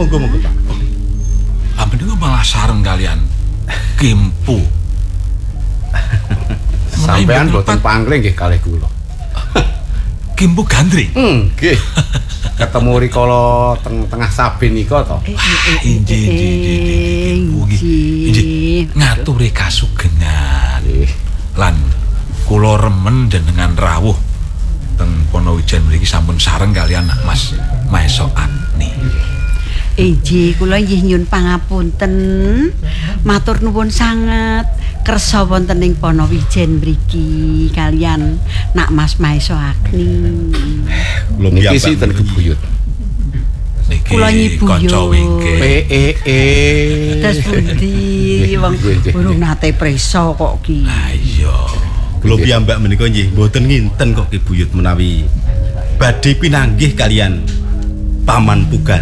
monggo Pak. Ampun niku malah sareng kalian Kimpu. Sampean boten pangling nggih kalih kula. Kimpu Gandri. Nggih. Ketemu rikala tengah Sabin nika to. Injih. Ngaturi kasugengan. Lan kula remen dengan rawuh teng Ponowijen mriki sampun sareng kalian Mas Maeso Agni. Injih, kula inggih nyuwun pangapunten. Matur nuwun sanget kersa wonten ing Ponowijen mriki kalian Nak Mas Maeso Agni. Kula niki sinten kebuyut. Niki Kula nyibuyut. kanca wingke. Terus pundi wong burung nate preso kok ki. Ayo. Kula piyambak menika nggih mboten nginten kok Ki Buyut menawi badhe pinanggih kalian Paman Pugan.